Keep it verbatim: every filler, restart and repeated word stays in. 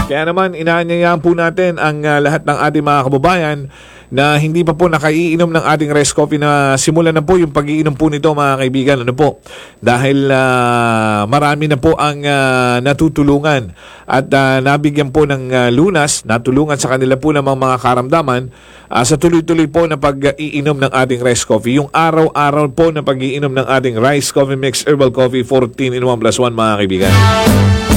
Kaya naman, inaanyayahan po natin ang uh, lahat ng ating mga kababayan na hindi pa po nakaiinom ng ating Rice Coffee na simulan na po yung pag-iinom po nito, mga kaibigan. Ano po? Dahil uh, marami na po ang uh, natutulungan at uh, nabigyan po ng uh, lunas, natulungan sa kanila po ng mga, mga karamdaman uh, sa tuloy-tuloy po na pag-iinom ng ating Rice Coffee. Yung araw-araw po na pag-iinom ng ating Rice Coffee Mix Herbal Coffee fourteen in one plus one, mga kaibigan.